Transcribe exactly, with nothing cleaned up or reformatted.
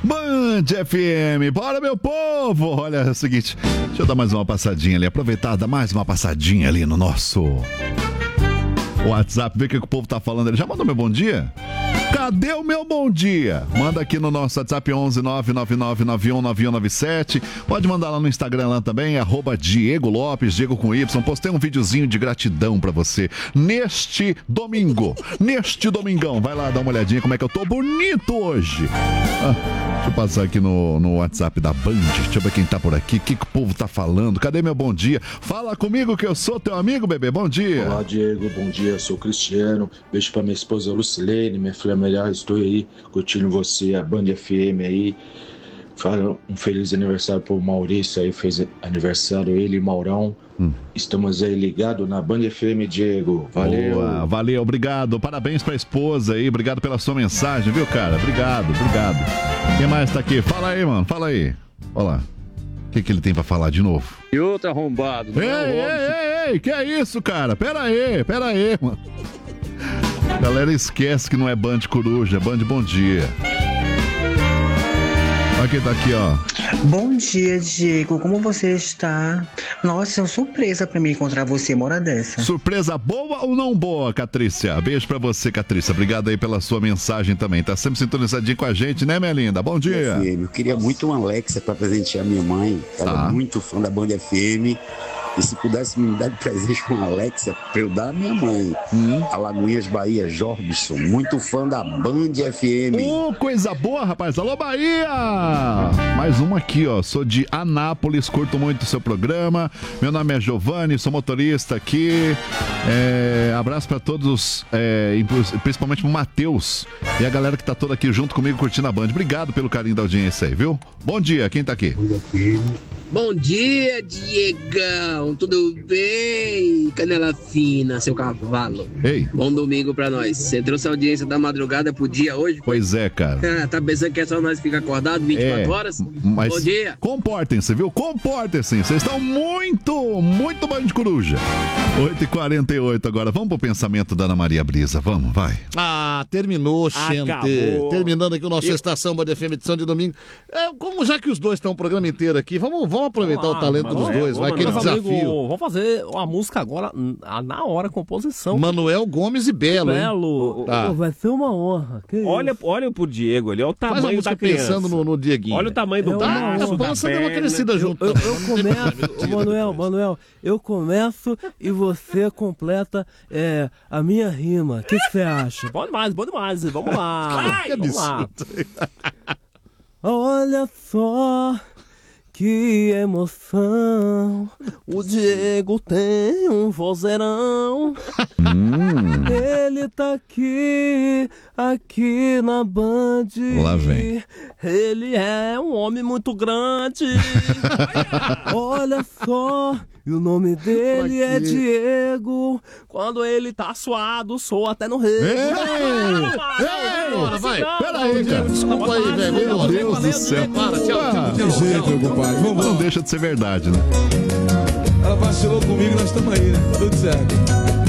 Band F M, bora meu povo! Olha, é o seguinte, deixa eu dar mais uma passadinha ali, aproveitar, dar mais uma passadinha ali no nosso WhatsApp, ver o que o povo tá falando. Ele já mandou meu bom dia? Cadê o meu bom dia? Manda aqui no nosso WhatsApp onze nove nove nove nove um nove um nove sete. Pode mandar lá no Instagram lá também, arroba Diego Lopes, Diego com Y. Postei um videozinho de gratidão pra você neste domingo. Neste domingão. Vai lá dar uma olhadinha como é que eu tô bonito hoje. Ah, deixa eu passar aqui no, no WhatsApp da Band. Deixa eu ver quem tá por aqui. O que, que o povo tá falando? Cadê meu bom dia? Fala comigo que eu sou teu amigo, bebê. Bom dia. Olá, Diego. Bom dia. Eu sou o Cristiano. Beijo pra minha esposa Lucilene, minha filha melhor. Estou aí curtindo você, a Band F M aí. Fala um feliz aniversário pro Maurício aí, fez aniversário ele e Maurão. Hum. Estamos aí ligados na Band F M, Diego. Valeu. Boa, valeu, obrigado. Parabéns pra esposa aí, obrigado pela sua mensagem, viu, cara? Obrigado, obrigado. Quem mais tá aqui? Fala aí, mano, fala aí. Olha lá. O que, que ele tem pra falar de novo? E outro arrombado. Ei, ei, ei, ei, que é isso, cara? Pera aí, pera aí, mano. A galera esquece que não é Band Coruja, é Band Bom Dia. Olha quem tá aqui, ó. Bom dia, Diego. Como você está? Nossa, é uma surpresa pra mim encontrar você uma hora dessa. Surpresa boa ou não boa, Catrícia? Beijo pra você, Catrícia. Obrigado aí pela sua mensagem também. Tá sempre sintonizadinho com a gente, né, minha linda? Bom dia. Eu queria muito uma Alexa pra presentear minha mãe. Ela Tá. é muito fã da Band F M. E se pudesse me dar de presente uma Alexa pra eu dar à minha mãe. Hum. Alagoinhas, Bahia, Jorbson. Muito fã da Band F M. Ô, coisa boa, rapaz. Alô, Bahia! Mais uma aqui, ó. Sou de Anápolis, curto muito o seu programa. Meu nome é Giovanni, sou motorista aqui. É, abraço pra todos, é, principalmente pro Matheus e a galera que tá toda aqui junto comigo curtindo a Band. Obrigado pelo carinho da audiência aí, viu? Bom dia, quem tá aqui? Bom dia, Diegão, tudo bem? Canela fina, seu cavalo. Ei. Bom domingo pra nós. Você trouxe a audiência da madrugada pro dia hoje? Pois é, cara. Ah, tá pensando que é só nós ficar acordados vinte e quatro É, horas? Mas Bom dia. comportem-se, viu? Comportem-se. Vocês estão muito, muito Band Coruja. oito e quarenta e oito agora. Vamos pro pensamento da Ana Maria Brisa. Vamos, vai. Ah, terminou, gente. Acabou. Terminando aqui o nosso Eu- Estação Band F M, edição de domingo. É, como já que os dois estão o programa inteiro aqui, vamos, vamos aproveitar Vamos o lá, talento Manuel, dos dois. Vai aquele Manuel. desafio. Amigo, vamos fazer a música agora na- na hora, composição. Manuel Gomes e Belo, hein? Belo. Tá. Pô, vai ser uma honra. Que Olha, isso? olha pro Diego ali, olha o Faz a tamanho música da criança. pensando no, no Dieguinho. Olha o tamanho do É uma braço, honra. da A pança deu uma perna. crescida junto. Eu, eu começo, Manuel, Manuel, eu começo e você completa é, a minha rima. O que você acha? Bom demais, bom demais. Vamos lá. Que Vamos lá. absurdo. Olha só que emoção. O Diego tem um vozeirão. Ele tá aqui, aqui na Band. Lá vem. Ele é um homem muito grande. Olha só, e o nome dele Pra é quê? Diego. Quando ele tá suado, sou até no rei. Ei! Bora, vai. Pera aí, cara. Desculpa aí, velho. Meu Vamos Deus do céu. Para, tchau, Ah, tchau, tchau, jeito, tchau. compadre. Vamos Não lá. deixa de ser verdade, né? Ela vacilou comigo, nós estamos aí, né? Tudo certo.